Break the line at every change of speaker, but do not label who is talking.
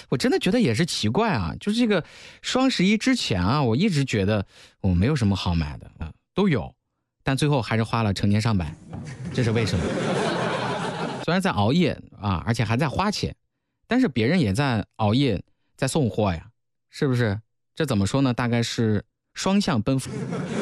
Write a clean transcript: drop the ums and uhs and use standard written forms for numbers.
我真的觉得也是奇怪啊，就是这个双11之前啊，我一直觉得我没有什么好买的啊，都有，但最后还是花了成千上百，这是为什么？虽然在熬夜啊，而且还在花钱，但是别人也在熬夜，在送货呀，是不是？这怎么说呢？大概是双向奔赴。